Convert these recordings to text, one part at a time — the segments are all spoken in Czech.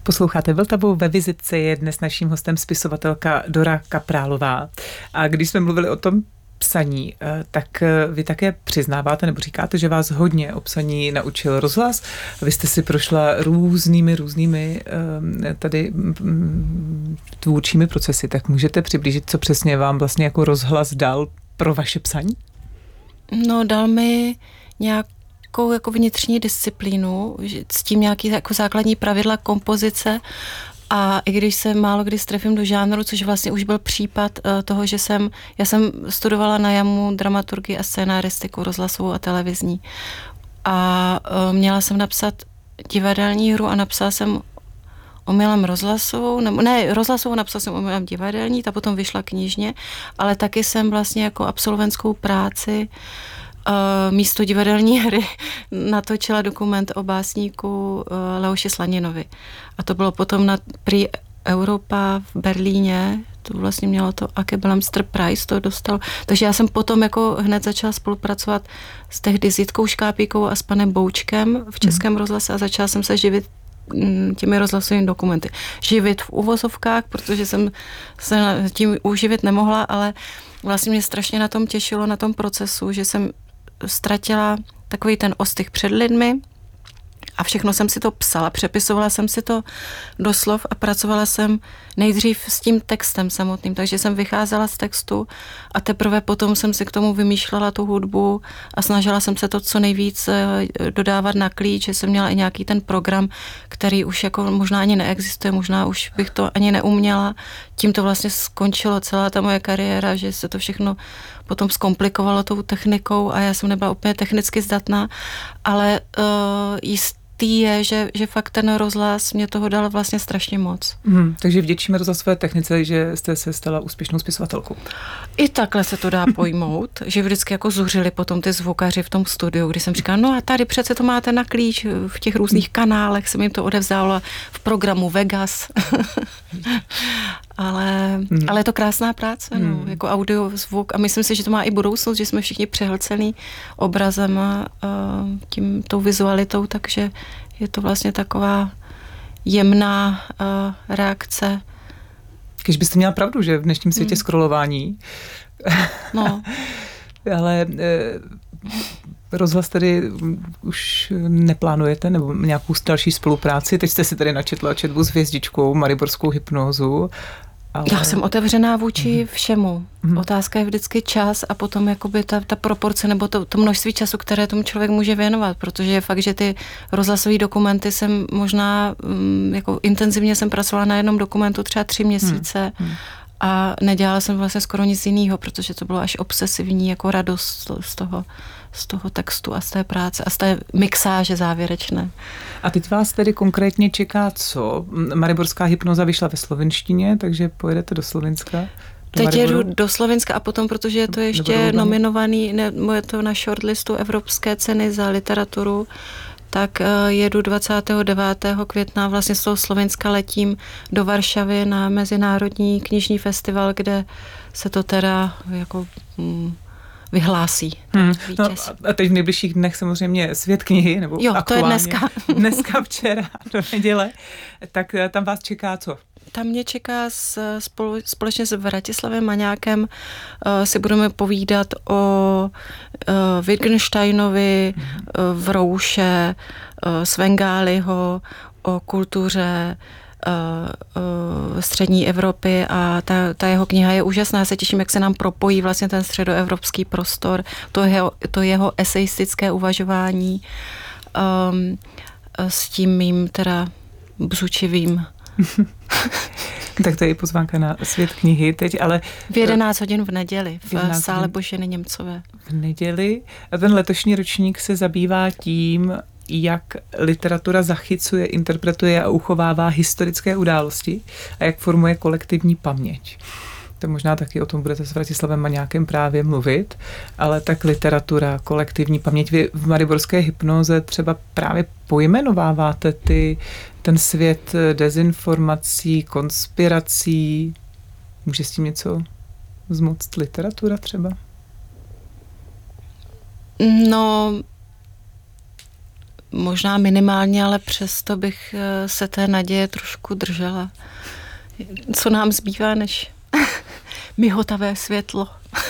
Posloucháte Vltavu, ve vizitce je dnes naším hostem spisovatelka Dora Kaprálová. A když jsme mluvili o tom psaní, tak vy také přiznáváte nebo říkáte, že vás hodně o psaní naučil rozhlas. Vy jste si prošla různými tady tvůrčími procesy, tak můžete přiblížit, co přesně vám vlastně jako rozhlas dal pro vaše psaní? No, dal mi nějakou jako vnitřní disciplínu, s tím nějaký jako základní pravidla kompozice. A i když se málo kdy strefím do žánru, což vlastně už byl případ toho, že já jsem studovala na JAMu dramaturgii a scénaristiku rozhlasovou a televizní. A měla jsem napsat divadelní hru a napsala jsem omylem rozhlasovou, rozhlasovou napsala jsem omylem divadelní, ta potom vyšla knižně, ale taky jsem vlastně jako absolventskou práci místo divadelní hry natočila dokument o básníku Leoši Slaninovi. A to bylo potom na Prix Europa v Berlíně, to vlastně mělo to Akeblamster Prize, to dostal. Takže já jsem potom jako hned začala spolupracovat s tehdy s Jitkou Škápíkou a s panem Boučkem v Českém rozhlase a začala jsem se živit těmi rozhlasovými dokumenty. Živit v uvozovkách, protože jsem se tím uživit nemohla, ale vlastně mě strašně na tom těšilo, na tom procesu, že jsem ztratila takový ten ostych před lidmi a všechno jsem si to psala, přepisovala jsem si to do slov a pracovala jsem nejdřív s tím textem samotným, takže jsem vycházela z textu a teprve potom jsem si k tomu vymýšlela tu hudbu a snažila jsem se to co nejvíc dodávat na klíč, že jsem měla i nějaký ten program, který už jako možná ani neexistuje, možná už bych to ani neuměla. Tím to vlastně skončilo celá ta moje kariéra, že se to všechno potom zkomplikovalo tou technikou a já jsem nebyla úplně technicky zdatná, ale jistý je, že fakt ten rozhlas mě toho dal vlastně strašně moc. Takže vděčíme rozhlasové technice, že jste se stala úspěšnou spisovatelkou. I takhle se to dá pojmout, že vždycky jako zuřili potom ty zvukaři v tom studiu, kdy jsem říkala, no a tady přece to máte na klíč, v těch různých kanálech jsem jim to odevzdala v programu Vegas. Ale je to krásná práce, no, jako audio, zvuk a myslím si, že to má i budoucnost, že jsme všichni přehlcený obrazem a tou vizualitou, takže je to vlastně taková jemná reakce. Když byste měla pravdu, že v dnešním světě scrollování, no. ale rozhlas tedy už neplánujete, nebo nějakou další spolupráci? Teď jste si tady načetla četbu s hvězdičkou, mariborskou hypnózu. Ale... Já jsem otevřená vůči všemu. Otázka je vždycky čas a potom jakoby ta proporce nebo to množství času, které tomu člověk může věnovat, protože je fakt, že ty rozhlasové dokumenty jsem možná jako intenzivně jsem pracovala na jednom dokumentu třeba 3 měsíce a nedělala jsem vlastně skoro nic jiného, protože to bylo až obsesivní jako radost z toho textu a z té práce a z té mixáže závěrečné. A teď vás tedy konkrétně čeká co? Mariborská hypnoza vyšla ve slovenštině, takže pojedete do Slovenska? Teď jedu do Slovenska a potom, protože je to ještě nominovaný, je to na shortlistu Evropské ceny za literaturu, tak jedu 29. května, vlastně z toho Slovenska letím do Varšavy na Mezinárodní knižní festival, kde se to teda jako vyhlásí. No a teď v nejbližších dnech samozřejmě Svět knihy, nebo jo, to je dneska, včera, do neděle, tak tam vás čeká co? Tam mě čeká společně s Vratislavem Maňákem si budeme povídat o Wittgensteinovi, Vrouše, Svengáliho, o kultuře střední Evropy a ta jeho kniha je úžasná. Já se těším, jak se nám propojí vlastně ten středoevropský prostor, to jeho eseistické uvažování s tím mým teda bzučivým. Tak to je pozvánka na Svět knihy teď, ale... V 11 hodin v neděli v sále Boženy Němcové. V neděli. A ten letošní ročník se zabývá tím, jak literatura zachycuje, interpretuje a uchovává historické události a jak formuje kolektivní paměť. To možná taky o tom budete s Vratislavem Maňákem právě mluvit, ale tak literatura, kolektivní paměť. Vy v mariborské hypnoze třeba právě pojmenováváte ten svět dezinformací, konspirací. Může s tím něco zmoct literatura třeba? No, možná minimálně, ale přesto bych se té naděje trošku držela. Co nám zbývá, než mihotavé světlo.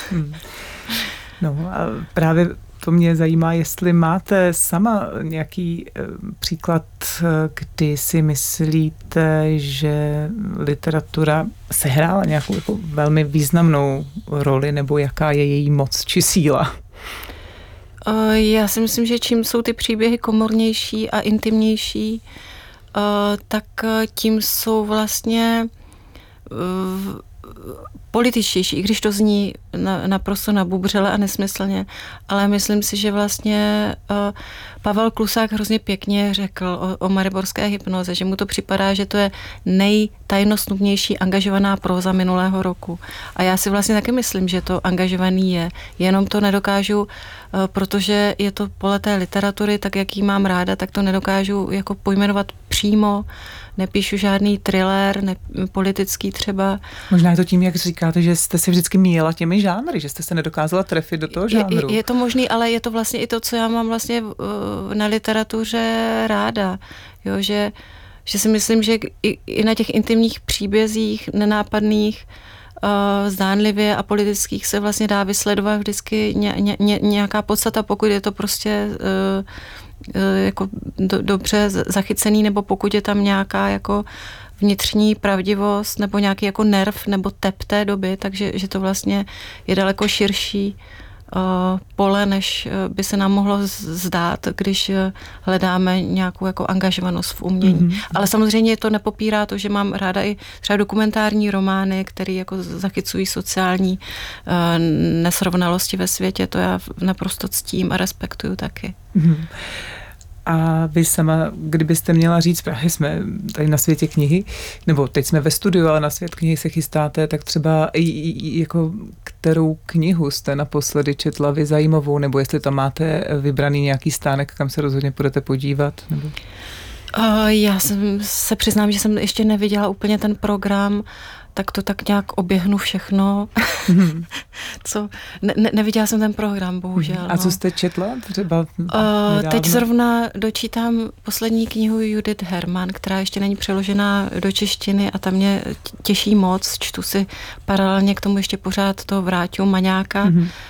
No a právě to mě zajímá, jestli máte sama nějaký příklad, kdy si myslíte, že literatura sehrála nějakou jako velmi významnou roli, nebo jaká je její moc či síla? Já si myslím, že čím jsou ty příběhy komornější a intimnější, tak tím jsou vlastně političtější, i když to zní naprosto nabubřele a nesmyslně, ale myslím si, že vlastně Pavel Klusák hrozně pěkně řekl o mariborské hypnoze, že mu to připadá, že to je nejtajnostnubnější angažovaná próza minulého roku. A já si vlastně taky myslím, že to angažovaný je, jenom to nedokážu, protože je to pole té literatury, tak jak ji mám ráda, tak to nedokážu jako pojmenovat přímo, nepíšu žádný thriller, politický třeba. Možná je to tím, jak říkáte, že jste se vždycky míjela těmi žánry, že jste se nedokázala trefit do toho žánru. Je to možný, ale je to vlastně i to, co já mám vlastně na literatuře ráda. Jo, že si myslím, že i na těch intimních příbězích, nenápadných, zdánlivě a politických se vlastně dá vysledovat vždycky nějaká podstata, pokud je to prostě jako dobře zachycený, nebo pokud je tam nějaká jako vnitřní pravdivost, nebo nějaký jako nerv, nebo tep té doby, takže že to vlastně je daleko širší pole, než by se nám mohlo zdát, když hledáme nějakou jako angažovanost v umění. Mm-hmm. Ale samozřejmě to nepopírá to, že mám ráda i třeba dokumentární romány, které jako zachycují sociální nesrovnalosti ve světě. To já naprosto ctím a respektuju taky. Mm-hmm. A vy sama, kdybyste měla říct, právě jsme tady na světě knihy, nebo teď jsme ve studiu, ale na svět knihy se chystáte, tak třeba jako kterou knihu jste naposledy četla vy zajímavou, nebo jestli tam máte vybraný nějaký stánek, kam se rozhodně půjdete podívat? Nebo? Já se přiznám, že jsem ještě neviděla úplně ten program, tak to tak nějak oběhnu všechno. Neviděla jsem ten program, bohužel. A co jste četla třeba teď zrovna dočítám poslední knihu Judith Hermann, která ještě není přeložená do češtiny a ta mě těší moc. Čtu si paralelně k tomu ještě pořád toho Vráťu Maňáka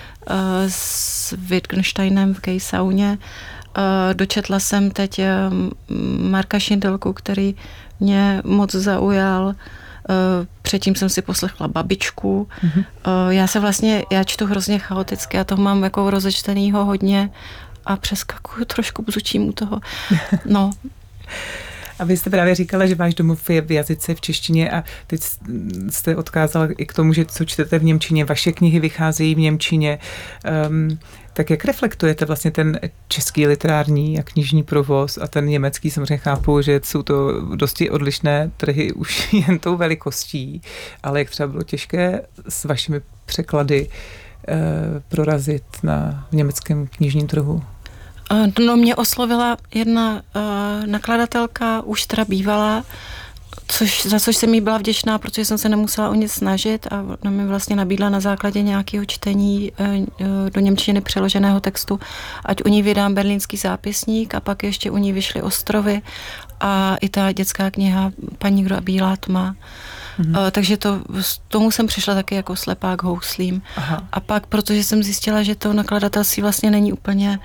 s Wittgensteinem v Kejsauně. Dočetla jsem teď Marka Šindelku, který mě moc zaujal. Předtím jsem si poslechla Babičku. Já čtu hrozně chaoticky, já toho mám jako rozečtenýho hodně a přeskakuju trošku, bzučím u toho. No. A vy jste právě říkala, že váš domov je v jazyce v češtině a teď jste odkázala i k tomu, že co čtete v němčině, vaše knihy vycházejí v němčině. Tak jak reflektujete vlastně ten český literární a knižní provoz a ten německý? Samozřejmě chápu, že jsou to dosti odlišné trhy už jen tou velikostí, ale jak třeba bylo těžké s vašimi překlady prorazit v německém knižním trhu? No, mě oslovila jedna nakladatelka, už teda bývalá, za což jsem jí byla vděčná, protože jsem se nemusela o nic snažit a ona mi vlastně nabídla na základě nějakého čtení do němčiny přeloženého textu, ať u ní vydám Berlínský zápisník a pak ještě u ní vyšly Ostrovy a i ta dětská kniha Paní kdo a bílá tma. Takže tomu jsem přišla taky jako slepá k houslím. Aha. A pak, protože jsem zjistila, že to nakladatelství vlastně není úplně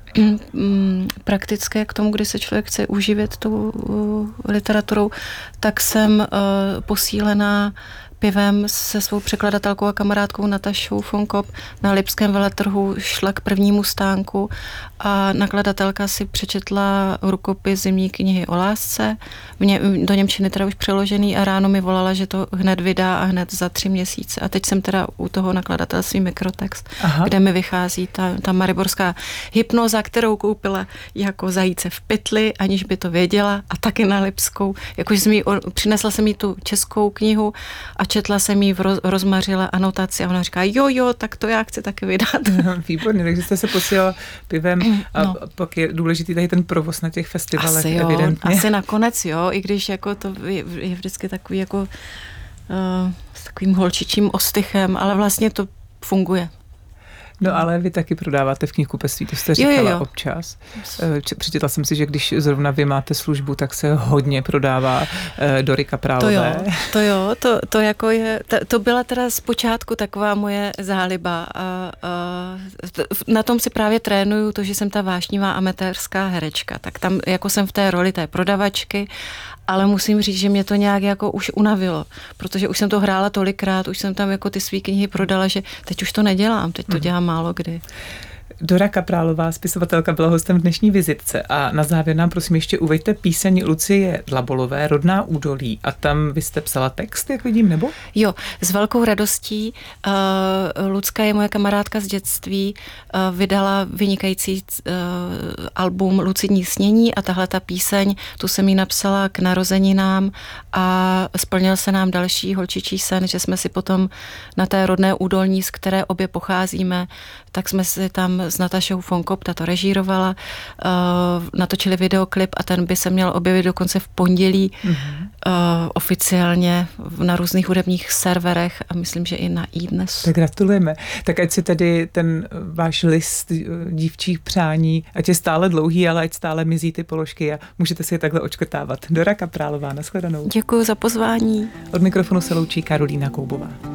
praktické k tomu, kdy se člověk chce uživit tou literaturou, tak jsem posílená pivem se svou překladatelkou a kamarádkou Natašou von Kopp na Lipském veletrhu šla k prvnímu stánku a nakladatelka si přečetla rukopis zimní knihy o lásce, do němčiny teda už přeložený a ráno mi volala, že to hned vydá a hned za 3 měsíce. A teď jsem teda u toho nakladatelství Mikrotext, kde mi vychází ta mariborská hypnoza, kterou koupila jako zajíce v pytli, aniž by to věděla, a taky na Lipskou. Jakože přinesla jsem jí tu českou knihu a četla jsem jí, rozmařila anotaci a ona říká, jo, tak to já chci taky vydat. Výborně, takže jste se posílala pivem a pak je důležitý tady ten provoz na těch festivalech. Asi nakonec jo, i když jako to je vždycky takový jako s takovým holčičím ostychem, ale vlastně to funguje. No ale vy taky prodáváte v knihkupectví, to jste říkala občas. Přečetla jsem si, že když zrovna vy máte službu, tak se hodně prodává Dory Kaprálové. To jako je, to byla teda zpočátku taková moje záliba. Na tom si právě trénuju to, že jsem ta vášnivá amatérská herečka, tak tam jako jsem v té roli té prodavačky, ale musím říct, že mě to nějak jako už unavilo, protože už jsem to hrála tolikrát, už jsem tam jako ty svý knihy prodala, že teď už to nedělám, teď to dělám málo kdy. Dora Kaprálová, spisovatelka, byla hostem dnešní vizitce a na závěr nám prosím ještě uveďte píseň Lucie Dlabolové, Rodná údolí, a tam vy jste psala text, jak vidím, nebo? Jo, s velkou radostí. Lucka je moje kamarádka z dětství, vydala vynikající album Lucidní snění a tahle ta píseň, tu jsem jí napsala k narozeninám a splnil se nám další holčičí sen, že jsme si potom na té rodné údolní, z které obě pocházíme, tak jsme si tam s Natašou von Kopp, ta to režírovala, natočili videoklip a ten by se měl objevit dokonce v pondělí oficiálně na různých hudebních serverech a myslím, že i na iDnes. Tak gratulujeme. Tak ať si tedy ten váš list dívčích přání, ať je stále dlouhý, ale ať stále mizí ty položky a můžete si je takhle očkrtávat. Dora Kaprálová, nashledanou. Děkuji za pozvání. Od mikrofonu se loučí Karolína Koubová.